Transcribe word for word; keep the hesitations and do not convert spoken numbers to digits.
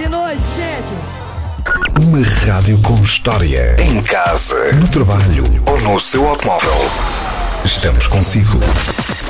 noite, gente! Uma rádio com história. Em casa, no trabalho ou no seu automóvel. Estamos consigo.